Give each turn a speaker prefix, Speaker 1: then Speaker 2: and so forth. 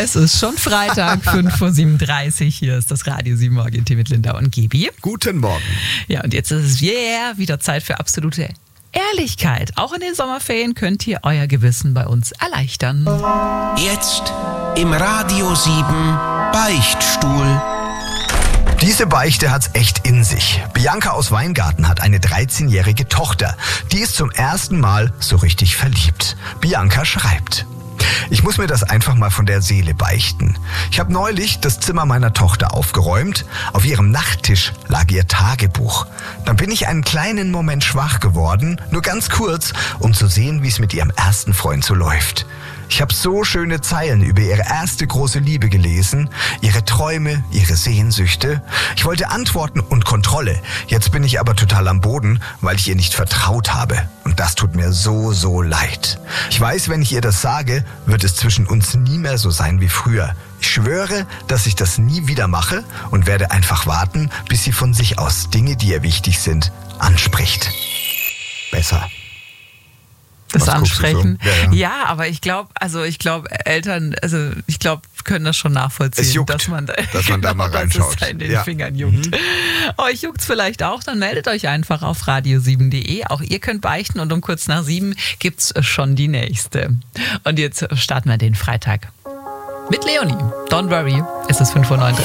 Speaker 1: Es ist schon Freitag, 5.37 Uhr. Hier ist das Radio 7 Morgen mit Linda und Gibi.
Speaker 2: Guten Morgen.
Speaker 1: Ja, und jetzt ist es wieder Zeit für absolute Ehrlichkeit. Auch in den Sommerferien könnt ihr euer Gewissen bei uns erleichtern.
Speaker 3: Jetzt im Radio 7 Beichtstuhl.
Speaker 2: Diese Beichte hat's echt in sich. Bianca aus Weingarten hat eine 13-jährige Tochter. Die ist zum ersten Mal so richtig verliebt. Bianca schreibt: Ich muss mir das einfach mal von der Seele beichten. Ich habe neulich das Zimmer meiner Tochter aufgeräumt. Auf ihrem Nachttisch lag ihr Tagebuch. Dann bin ich einen kleinen Moment schwach geworden, nur ganz kurz, um zu sehen, wie es mit ihrem ersten Freund so läuft. Ich habe so schöne Zeilen über ihre erste große Liebe gelesen, ihre Träume, ihre Sehnsüchte. Ich wollte Antworten und Kontrolle. Jetzt bin ich aber total am Boden, weil ich ihr nicht vertraut habe. Und das tut mir so leid. Ich weiß, wenn ich ihr das sage, wird es zwischen uns nie mehr so sein wie früher. Ich schwöre, dass ich das nie wieder mache und werde einfach warten, bis sie von sich aus Dinge, die ihr wichtig sind, anspricht. Besser.
Speaker 1: Das
Speaker 2: Was
Speaker 1: Ansprechen.
Speaker 2: So?
Speaker 1: Ja, aber ich glaube, Eltern, können das schon nachvollziehen.
Speaker 2: Es juckt,
Speaker 1: dass man
Speaker 2: da mal reinschaut.
Speaker 1: Dass es in den Fingern juckt. Euch juckt's vielleicht auch, dann meldet euch einfach auf radio7.de. Auch ihr könnt beichten und um kurz nach 7 gibt's schon die nächste. Und jetzt starten wir den Freitag mit Leonie. Don't worry, es ist 5.39 Uhr.